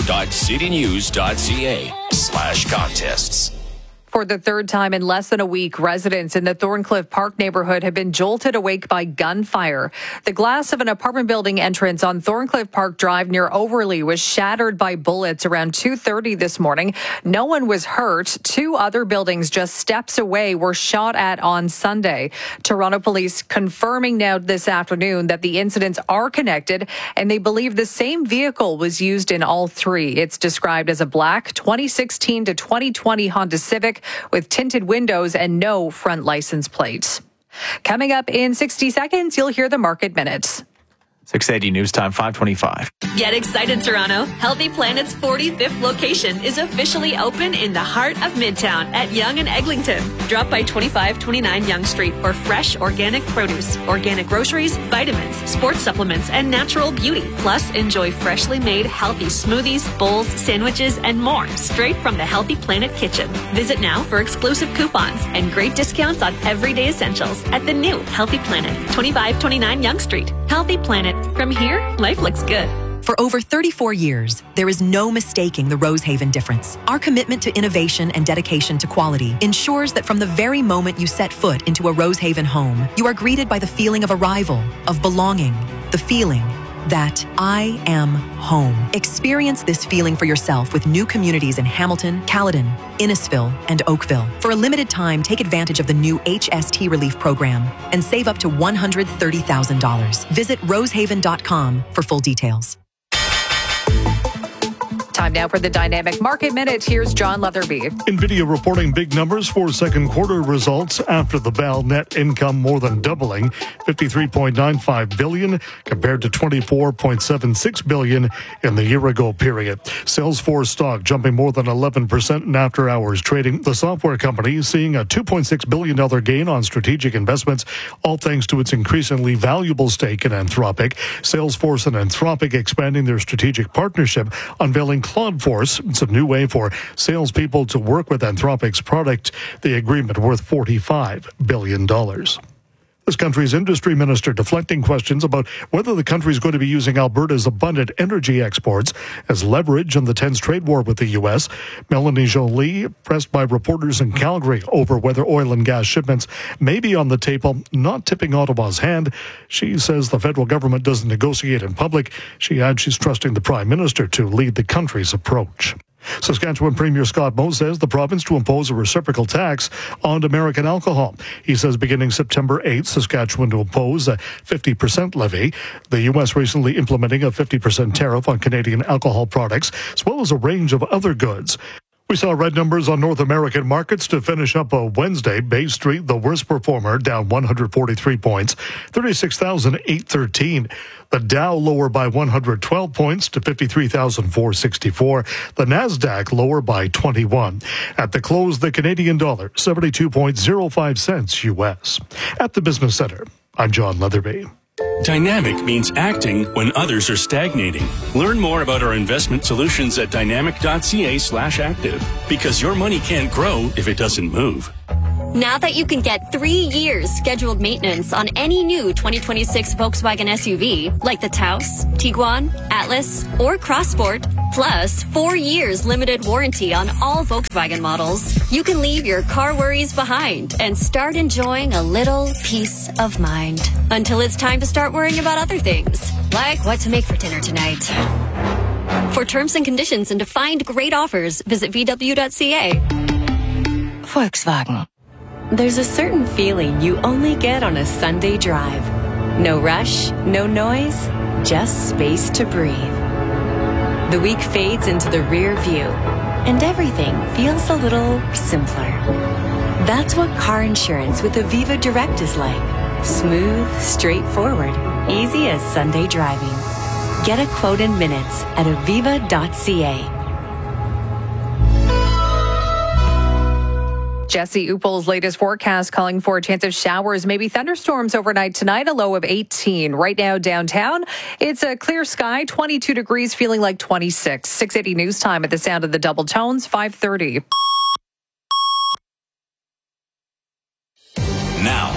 toronto.citynews.ca/contests. For the third time in less than a week, residents in the Thorncliffe Park neighborhood have been jolted awake by gunfire. The glass of an apartment building entrance on Thorncliffe Park Drive near Overlea was shattered by bullets around 2:30 this morning. No one was hurt. 2 other buildings just steps away were shot at on Sunday. Toronto police confirming now this afternoon that the incidents are connected, and they believe the same vehicle was used in all 3. It's described as a black 2016 to 2020 Honda Civic with tinted windows and no front license plates. Coming up in 60 seconds, you'll hear the Market Minutes. 680 News Time, 525. Get excited, Toronto. Healthy Planet's 45th location is officially open in the heart of Midtown at Yonge and Eglinton. Drop by 2529 Yonge Street for fresh organic produce, organic groceries, vitamins, sports supplements, and natural beauty. Plus, enjoy freshly made healthy smoothies, bowls, sandwiches, and more straight from the Healthy Planet kitchen. Visit now for exclusive coupons and great discounts on everyday essentials at the new Healthy Planet, 2529 Yonge Street. Healthy Planet. From here, life looks good. For over 34 years, there is no mistaking the Rosehaven difference. Our commitment to innovation and dedication to quality ensures that from the very moment you set foot into a Rosehaven home, you are greeted by the feeling of arrival, of belonging, the feeling that I am home. Experience this feeling for yourself with new communities in Hamilton, Caledon, Innisfil, and Oakville. For a limited time, take advantage of the new HST Relief Program and save up to $130,000. Visit rosehaven.com for full details. Time now for the Dynamic Market Minute. Here's John Leatherby. NVIDIA reporting big numbers for second quarter results after the bell. Net income more than doubling, $53.95 billion compared to $24.76 billion in the year-ago period. Salesforce stock jumping more than 11% in after-hours trading. The software company seeing a $2.6 billion gain on strategic investments, all thanks to its increasingly valuable stake in Anthropic. Salesforce and Anthropic expanding their strategic partnership, unveiling Claude Force. It's a new way for salespeople to work with Anthropic's product. The agreement worth $45 billion. This country's industry minister deflecting questions about whether the country is going to be using Alberta's abundant energy exports as leverage in the tense trade war with the U.S. Melanie Joly, pressed by reporters in Calgary over whether oil and gas shipments may be on the table, not tipping Ottawa's hand. She says the federal government doesn't negotiate in public. She adds she's trusting the Prime Minister to lead the country's approach. Saskatchewan Premier Scott Moe says the province to impose a reciprocal tax on American alcohol. He says beginning September 8th, Saskatchewan to impose a 50% levy. The U.S. recently implementing a 50% tariff on Canadian alcohol products, as well as a range of other goods. We saw red numbers on North American markets to finish up a Wednesday. Bay Street, the worst performer, down 143 points, 36,813. The Dow lower by 112 points to 53,464. The Nasdaq lower by 21. At the close, the Canadian dollar, 72.05 cents U.S. At the Business Center, I'm John Leatherby. Dynamic means acting when others are stagnating. Learn more about our investment solutions at dynamic.ca/active, because your money can't grow if it doesn't move. Now that you can get 3 years scheduled maintenance on any new 2026 Volkswagen SUV, like the Taos, Tiguan, Atlas, or Crossport, plus 4 years limited warranty on all Volkswagen models, you can leave your car worries behind and start enjoying a little peace of mind. Until it's time to start worrying about other things, like what to make for dinner tonight. For terms and conditions and to find great offers, visit VW.ca. Volkswagen. There's a certain feeling you only get on a Sunday drive. No rush, no noise, just space to breathe. The week fades into the rear view, and everything feels a little simpler. That's what car insurance with Aviva Direct is like. Smooth, straightforward, easy as Sunday driving. Get a quote in minutes at aviva.ca. Jesse Uppel's latest forecast calling for a chance of showers, maybe thunderstorms overnight tonight, a low of 18. Right now downtown, it's a clear sky, 22 degrees, feeling like 26. 680 news time at the sound of the double tones, 5:30. Now,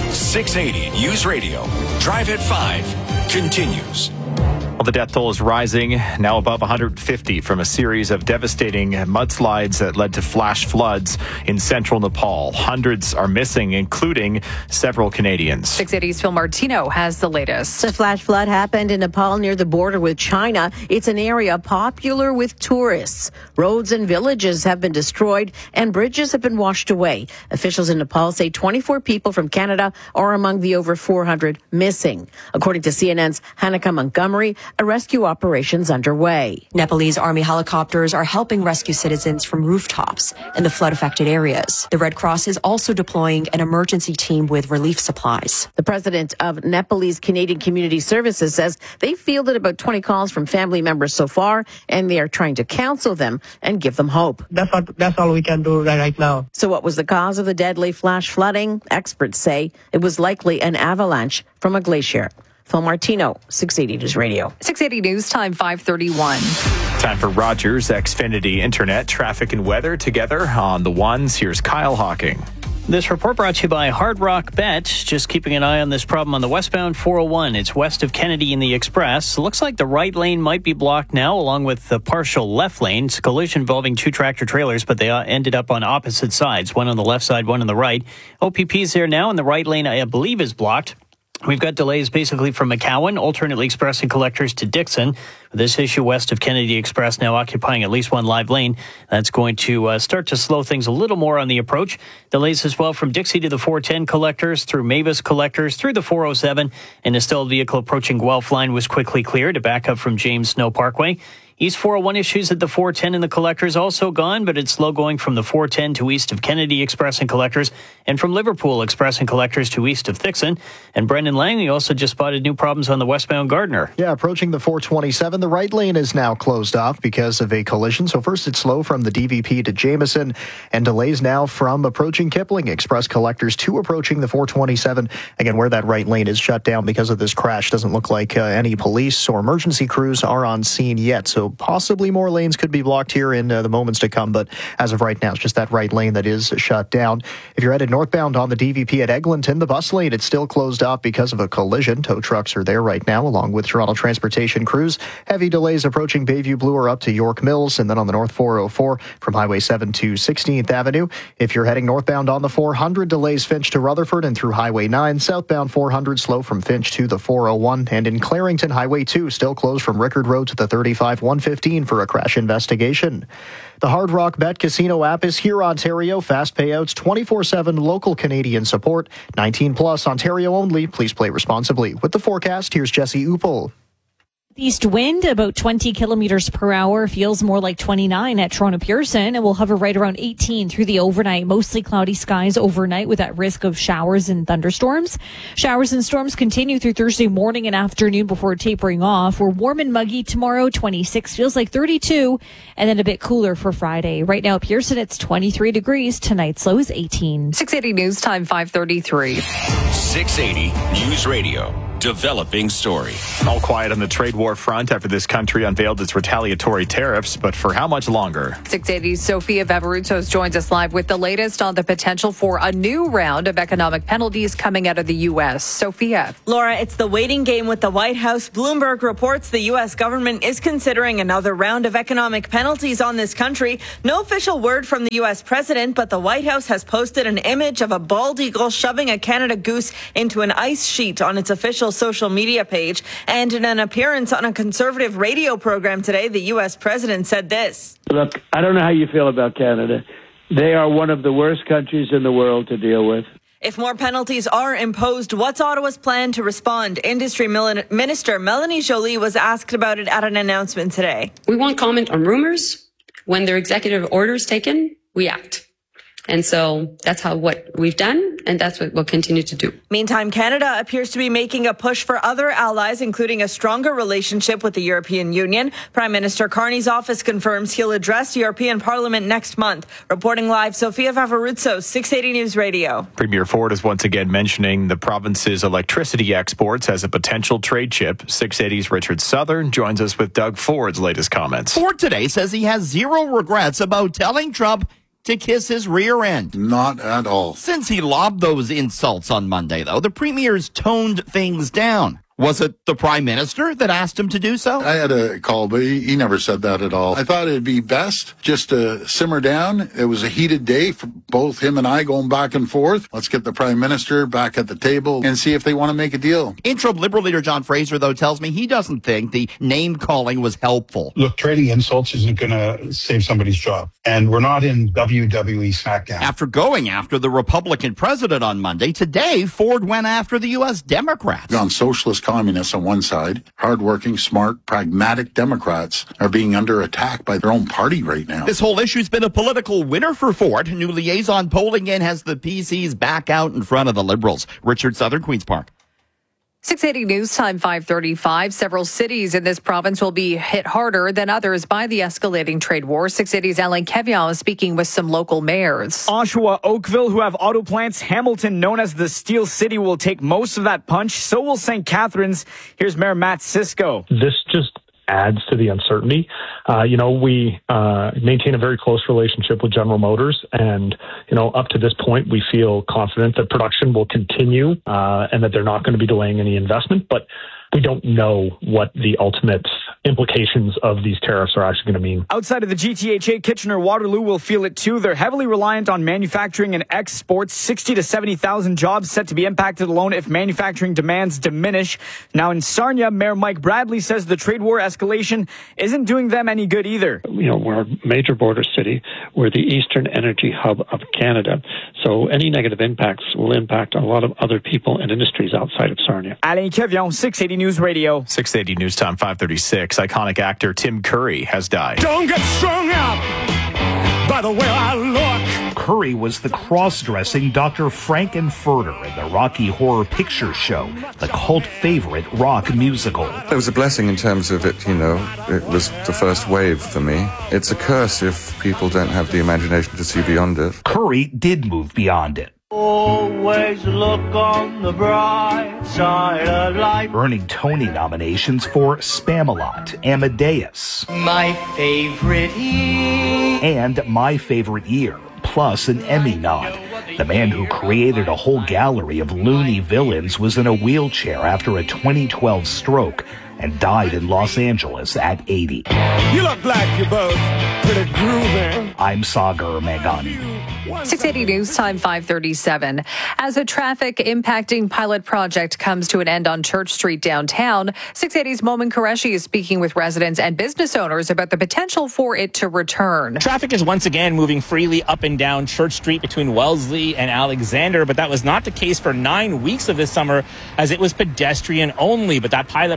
680 News Radio. Drive at 5 continues. Well, the death toll is rising, now above 150 from a series of devastating mudslides that led to flash floods in central Nepal. Hundreds are missing, including several Canadians. 680's Phil Martino has the latest. The flash flood happened in Nepal near the border with China. It's an area popular with tourists. Roads and villages have been destroyed and bridges have been washed away. Officials in Nepal say 24 people from Canada are among the over 400 missing. According to CNN's Hanika Montgomery, a rescue operation's underway. Nepalese army helicopters are helping rescue citizens from rooftops in the flood-affected areas. The Red Cross is also deploying an emergency team with relief supplies. The president of Nepalese Canadian Community Services says they fielded about 20 calls from family members so far, and they are trying to counsel them and give them hope. That's all we can do right now. So what was the cause of the deadly flash flooding? Experts say it was likely an avalanche from a glacier. Phil Martino, 680 News Radio. 680 News Time, 5:31. Time for Rogers Xfinity Internet, traffic and weather together on the ones. Here's Kyle Hawking. This report brought to you by Hard Rock Bet. Just keeping an eye on this problem on the westbound 401. It's west of Kennedy in the Express. It looks like the right lane might be blocked now, along with the partial left lane. It's a collision involving two tractor trailers, but they ended up on opposite sides. One on the left side, one on the right. OPP's there now, and the right lane, I believe, is blocked. We've got delays basically from McCowan, alternately expressing collectors to Dixon. This issue west of Kennedy Express now occupying at least one live lane. That's going to start to slow things a little more on the approach. Delays as well from Dixie to the 410 collectors, through Mavis collectors, through the 407. And a stalled vehicle approaching Guelph line was quickly cleared to back up from James Snow Parkway. East 401 issues at the 410 and the collectors also gone, but it's slow going from the 410 to east of Kennedy Express and collectors, and from Liverpool Express and collectors to east of Thixon. And Brendan Langley also just spotted new problems on the westbound Gardner. Yeah, approaching the 427, the right lane is now closed off because of a collision. So first it's slow from the DVP to Jameson, and delays now from approaching Kipling Express collectors to approaching the 427. Again, where that right lane is shut down because of this crash, doesn't look like any police or emergency crews are on scene yet. So possibly more lanes could be blocked here in the moments to come, but as of right now, it's just that right lane that is shut down. If you're headed northbound on the DVP at Eglinton, the bus lane, it's still closed off because of a collision. Tow trucks are there right now, along with Toronto transportation crews. Heavy delays approaching Bayview Bloor up to York Mills, and then on the North 404 from Highway 7 to 16th Avenue. If you're heading northbound on the 400, delays Finch to Rutherford and through Highway 9. Southbound 400 slow from Finch to the 401, and in Clarington, Highway 2 still closed from Rickard Road to the 35-115 for a crash investigation. The Hard Rock Bet Casino app is here, Ontario. Fast payouts, 24/7 local Canadian support. 18 plus, Ontario only. Please play responsibly. With the forecast, here's Jesse Uppel. East wind about 20 kilometers per hour, feels more like 29 at Toronto Pearson, and will hover right around 18 through the overnight. Mostly cloudy skies overnight with that risk of showers and thunderstorms. Showers and storms continue through Thursday morning and afternoon before tapering off. We're warm and muggy tomorrow, 26, feels like 32, and then a bit cooler for Friday. Right now at Pearson, it's 23 degrees. Tonight's low is 18. 680 News Time, 5:33. 680 News Radio. Developing story. All quiet on the trade war front after this country unveiled its retaliatory tariffs, but for how much longer? 680's Sophia Vavarutsos joins us live with the latest on the potential for a new round of economic penalties coming out of the U.S. Sophia. Laura, it's the waiting game with the White House. Bloomberg reports the U.S. government is considering another round of economic penalties on this country. No official word from the U.S. president, but the White House has posted an image of a bald eagle shoving a Canada goose into an ice sheet on its official social media page. And in an appearance on a conservative radio program today, the U.S. president said this. Look, I don't know how you feel about Canada. They are one of the worst countries in the world to deal with. If more penalties are imposed, what's Ottawa's plan to respond? Industry Minister Melanie Joly was asked about it at an announcement today. We won't comment on rumors. When there are executive orders taken, we act. And so that's what we've done, and that's what we'll continue to do. Meantime, Canada appears to be making a push for other allies, including a stronger relationship with the European Union. Prime Minister Carney's office confirms he'll address European Parliament next month. Reporting live, Sophia Vavarutsos, 680 News Radio. Premier Ford is once again mentioning the province's electricity exports as a potential trade chip. 680's Richard Southern joins us with Doug Ford's latest comments. Ford today says he has zero regrets about telling Trump to kiss his rear end. Not at all. Since he lobbed those insults on Monday, though, the premier's toned things down. Was it the prime minister that asked him to do so? I had a call, but he never said that at all. I thought it'd be best just to simmer down. It was a heated day for both him and I going back and forth. Let's get the prime minister back at the table and see if they want to make a deal. Interim Liberal leader John Fraser, though, tells me he doesn't think the name calling was helpful. Look, trading insults isn't going to save somebody's job. And we're not in WWE SmackDown. After going after the Republican president on Monday, today Ford went after the U.S. Democrats. On socialist communists on one side, hardworking, smart, pragmatic Democrats are being under attack by their own party right now. This whole issue's been a political winner for Ford. New liaison polling in has the PCs back out in front of the Liberals. Richard Southern, Queen's Park. 680 News Time, 5:35. Several cities in this province will be hit harder than others by the escalating trade war. 680's Alain Kevian is speaking with some local mayors. Oshawa, Oakville, who have auto plants. Hamilton, known as the Steel City, will take most of that punch. So will St. Catharines. Here's Mayor Matt Cisco. This just adds to the uncertainty. We maintain a very close relationship with General Motors, and up to this point, we feel confident that production will continue and that they're not going to be delaying any investment. But we don't know what the ultimate implications of these tariffs are actually going to mean. Outside of the GTHA, Kitchener-Waterloo will feel it too. They're heavily reliant on manufacturing and exports. 60 to 70,000 jobs set to be impacted alone if manufacturing demands diminish. Now in Sarnia, Mayor Mike Bradley says the trade war escalation isn't doing them any good either. We're a major border city. We're the eastern energy hub of Canada. So any negative impacts will impact a lot of other people and industries outside of Sarnia. Alain Kevian, 680 News Radio. 680 News Time, 5:36. Iconic actor Tim Curry has died. Don't get strung up by the way I look. Curry was the cross-dressing Dr. Frankenfurter in the Rocky Horror Picture Show, the cult favorite rock musical. It was a blessing in terms of it, it was the first wave for me. It's a curse if people don't have the imagination to see beyond it. Curry did move beyond it. Always look on the bright side of life. Earning Tony nominations for Spamalot, Amadeus, My Favorite Year, and My Favorite Year, plus an Emmy nod. The man who created a whole gallery of loony villains was in a wheelchair after a 2012 stroke and died in Los Angeles at 80. You look like you're both pretty groovy. I'm Sagar Meghani. 680 News Time, 5:37. As a traffic impacting pilot project comes to an end on Church Street downtown, 680's Momin Qureshi is speaking with residents and business owners about the potential for it to return. Traffic is once again moving freely up and down Church Street between Wellesley and Alexander, but that was not the case for 9 weeks of this summer as it was pedestrian only. But that pilot project came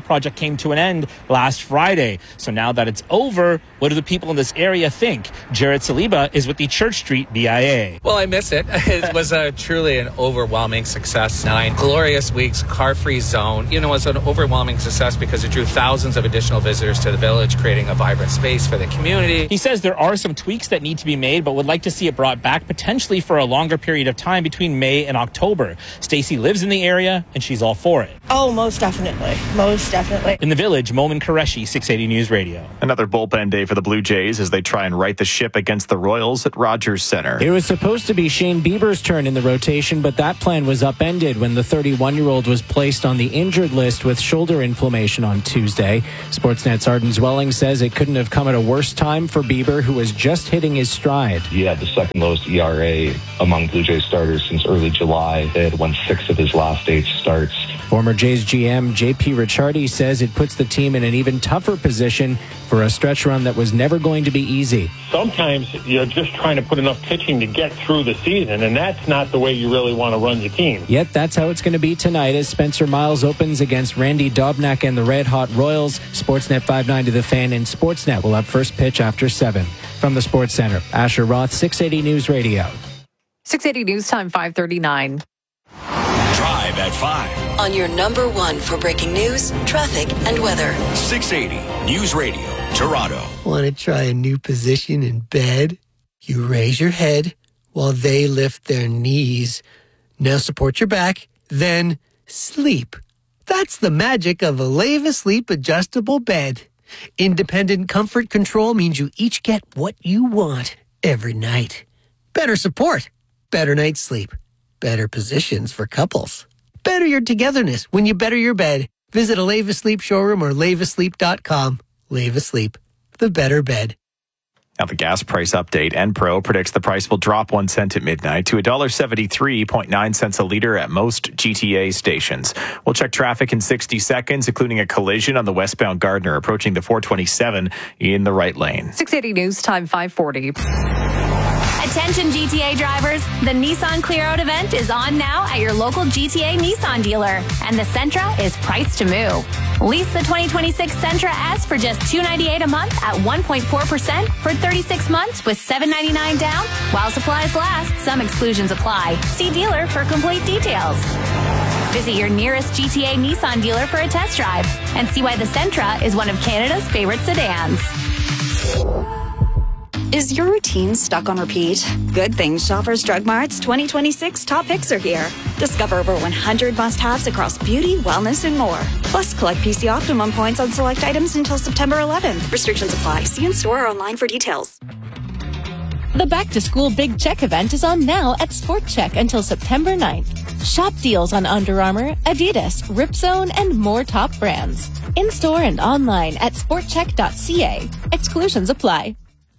came to an end last Friday. So now that it's over, what do the people in this area think? Jared Saliba is with the Church Street BIA. Well, I miss it. It was truly an overwhelming success. 9 glorious weeks, car-free zone. It was an overwhelming success because it drew thousands of additional visitors to the village, creating a vibrant space for the community. He says there are some tweaks that need to be made, but would like to see it brought back potentially for a longer period of time between May and October. Stacy lives in the area and she's all for it. Oh, most definitely. Most definitely. In the village, Momin Qureshi, 680 News Radio. Another bullpen day for the Blue Jays as they try and right the ship against the Royals at Rogers Center. It was supposed to be Shane Bieber's turn in the rotation, but that plan was upended when the 31-year-old was placed on the injured list with shoulder inflammation on Tuesday. Sportsnet's Arden Zwelling says it couldn't have come at a worse time for Bieber, who was just hitting his stride. He had the second lowest ERA among Blue Jays starters since early July. They had won 6 of his last 8 starts. Former Jays GM J.P. Ricciardi says it puts the team in an even tougher position for a stretch run that was never going to be easy. Sometimes you're just trying to put enough pitching to get through the season, and that's not the way you really want to run your team. Yet that's how it's going to be tonight as Spencer Miles opens against Randy Dobnak and the Red Hot Royals. Sportsnet 590 to the Fan and Sportsnet will have first pitch after 7. From the Sports Center, Asher Roth, 680 News Radio. 680 News Time, 5:39. Drive at 5. On your number one for breaking news, traffic, and weather. 680 News Radio, Toronto. Want to try a new position in bed? You raise your head while they lift their knees. Now support your back, then sleep. That's the magic of a Leva Sleep adjustable bed. Independent comfort control means you each get what you want every night. Better support, better night's sleep, better positions for couples. Better your togetherness when you better your bed. Visit a Leva Sleep showroom or levasleep.com. Leva Sleep, the better bed. Now the gas price update. Enpro predicts the price will drop 1 cent at midnight to $1.73.9 a liter at most GTA stations. We'll check traffic in 60 seconds, including a collision on the westbound Gardner approaching the 427 in the right lane. 680 News Time, 540. Attention GTA drivers, the Nissan Clear Out event is on now at your local GTA Nissan dealer, and the Sentra is priced to move. Lease the 2026 Sentra S for just $298 a month at 1.4% for 36 months with $799 down. While supplies last, some exclusions apply. See dealer for complete details. Visit your nearest GTA Nissan dealer for a test drive and see why the Sentra is one of Canada's favorite sedans. Is your routine stuck on repeat? Good thing Shoppers Drug Mart's 2026 top picks are here. Discover over 100 must-haves across beauty, wellness, and more. Plus, collect PC Optimum points on select items until September 11th. Restrictions apply. See in store or online for details. The Back to School Big Check event is on now at Sport Check until September 9th. Shop deals on Under Armour, Adidas, Ripzone, and more top brands. In-store and online at sportcheck.ca. Exclusions apply.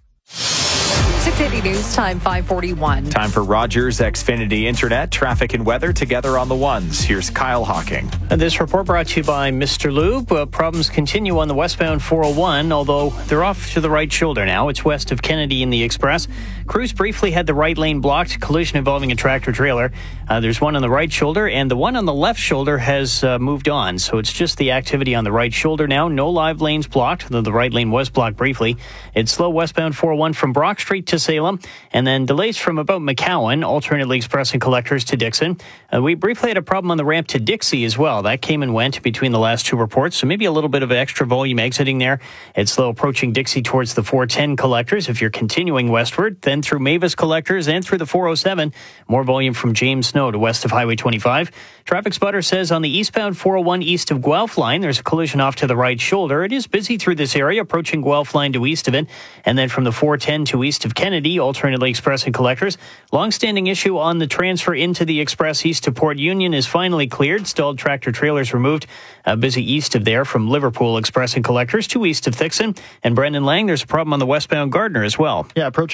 680 News Time, 541. Time for Rogers Xfinity Internet, traffic and weather together on the ones. Here's Kyle Hawking. And this report brought to you by Mr. Lube. Problems continue on the westbound 401, although they're off to the right shoulder now. It's west of Kennedy in the Express. Crews briefly had the right lane blocked, collision involving a tractor-trailer. There's one on the right shoulder, and the one on the left shoulder has moved on. So it's just the activity on the right shoulder now. No live lanes blocked, though the right lane was blocked briefly. It's slow westbound 401 from Brock Street to Salem, and then delays from about McCowan, alternately expressing collectors to Dixon. We briefly had a problem on the ramp to Dixie as well. That came and went between the last two reports, so maybe a little bit of extra volume exiting there. It's slow approaching Dixie towards the 410 collectors. If you're continuing westward, then through Mavis collectors and through the 407, more volume from James Snow to west of Highway 25. Traffic spotter says on the eastbound 401 east of Guelph line, there's a collision off to the right shoulder. It is busy through this area, approaching Guelph line to east of it, and then from the 410 to east of Kennedy, alternately expressing collectors. Long-standing issue on the transfer into the Express east to Port Union is finally cleared. Stalled tractor trailers removed. Busy east of there from Liverpool expressing collectors to east of Thixon. And Brendan Lang, there's a problem on the westbound Gardner as well. Yeah, approaching the 420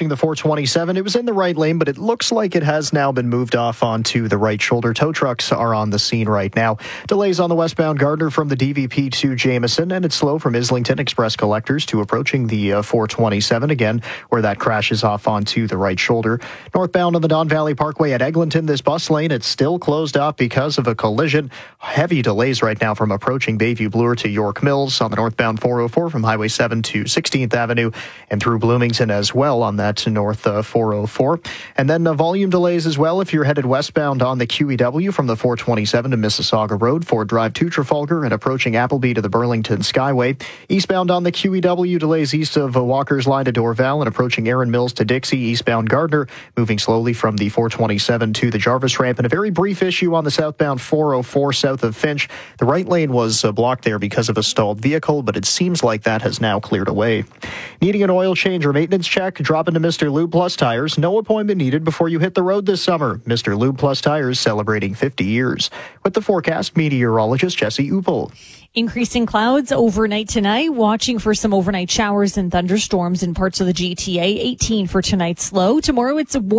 427. It was in the right lane, but it looks like it has now been moved off onto the right shoulder. Tow trucks are on the scene right now. Delays on the westbound Gardner from the DVP to Jameson, and it's slow from Islington Express Collectors to approaching the 427 again, where that crashes off onto the right shoulder. Northbound on the Don Valley Parkway at Eglinton, this bus lane, it's still closed off because of a collision. Heavy delays right now from approaching Bayview Bloor to York Mills on the northbound 404 from Highway 7 to 16th Avenue and through Bloomington as well on that north 404. And then volume delays as well if you're headed westbound on the QEW from the 427 to Mississauga Road, Ford Drive to Trafalgar and approaching Appleby to the Burlington Skyway. Eastbound on the QEW, delays east of Walker's Line to Dorval and approaching Erin Mills to Dixie. Eastbound Gardner moving slowly from the 427 to the Jarvis Ramp. And a very brief issue on the southbound 404 south of Finch. The right lane was blocked there because of a stalled vehicle, but it seems like that has now cleared away. Needing an oil change or maintenance check? Drop into Mr. Lube Plus Tires. No appointment needed before you hit the road this summer. Mr. Lube Plus Tires celebrating 50 years. With the forecast, meteorologist Jesse Uppel. Increasing clouds overnight tonight. Watching for some overnight showers and thunderstorms in parts of the GTA. 18 for tonight's low. Tomorrow it's a